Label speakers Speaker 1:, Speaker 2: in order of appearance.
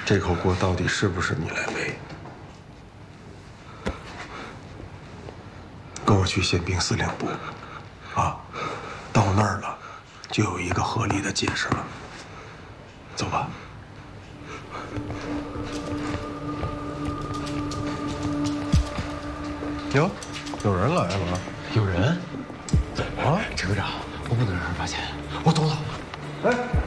Speaker 1: 这口锅到底是不是你来背？跟我去宪兵司令部，啊，到那儿了，就有一个合理的解释了。走吧。哟，有人来了。
Speaker 2: 有人？
Speaker 1: 啊，
Speaker 2: 陈科长，我不能让人发现，我走了。
Speaker 1: 哎。